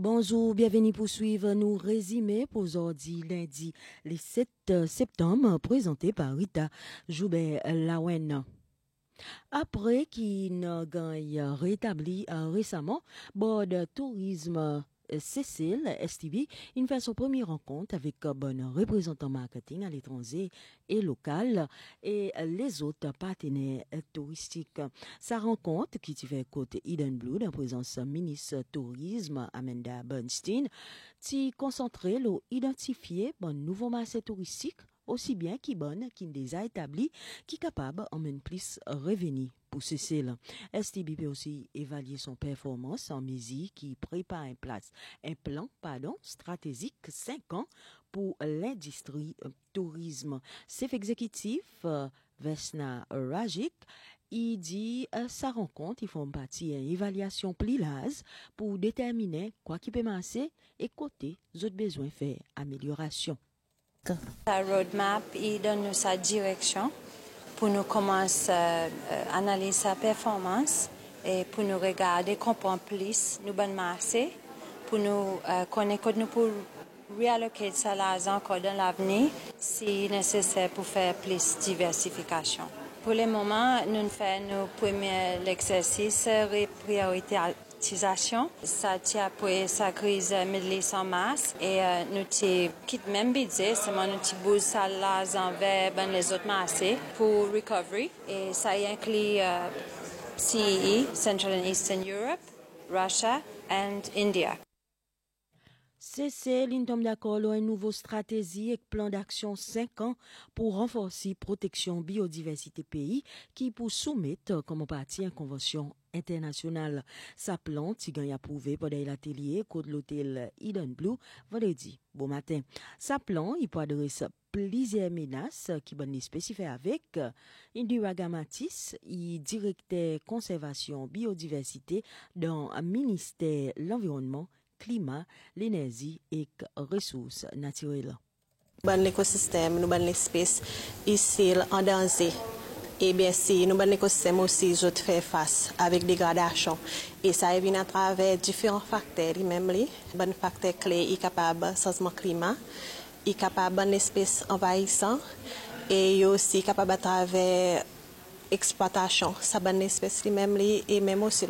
Bonjour, bienvenue pour suivre nos résumés pour aujourd'hui, lundi, le 7 septembre, présenté par Rita Joubert-Lawen. Après qu'il n'a rétabli récemment, Board Tourisme Cécile STB, il fait son premier rencontre avec bon représentant marketing à l'étranger et local et les autres partenaires touristiques. Sa rencontre qui fait côté Eden Blue en présence ministre tourisme Amanda Bernstein, qui concentré l'ont identifié bon nouveau marché touristique aussi bien qui bonne qui déjà établi qui capable en même plus revenu pour Cécile. STB peut aussi évaluer son performance en mesure qui prépare un plan stratégique 5 ans pour l'industrie tourisme. Chef exécutif Vesna Rajic, il dit sa rencontre, il faut partie une évaluation plus large pour déterminer quoi qui peut marcher et côté autres besoins faire amélioration. La roadmap il donne sa direction pour nous commencer à analyser sa performance et pour nous regarder, comprendre plus nous bonnes marché, pour nous connaître nous pour réalloquer ça l'argent encore dans l'avenir si nécessaire pour faire plus de diversification. Pour le moment, nous faisons nos premiers exercices prioritisation. Ça tient après sa crise Middle East en mars et nous quitte même budget, seulement nous bouge ça là envers les autres marchés pour recovery et ça y inclut CEE, Central and Eastern Europe, Russia and India. C'est l'INTOM d'accord une nouvelle stratégie et plan d'action 5 ans pour renforcer protection biodiversité pays qui pour soumettre comme partie à convention internationale. Sa plante, qui a approuvé pendant l'atelier de l'hôtel Eden Blue, vendredi, bon matin. Sa plante, il peut adresser plusieurs menaces qui sont spécifiées avec Indira Gamatis, directeur conservation biodiversité dans le ministère de l'Environnement, climat, l'énergie et ressources naturelles. L'écosystème, nous l'espèce ici en danger. Et bien si nous l'écosystème aussi je fais face avec dégradation et ça vient à travers différents facteurs même les facteurs clés est capable changement climat est capable d'espèces envahissantes et aussi capable à travers exploitation ça bonne espèce même et même aussi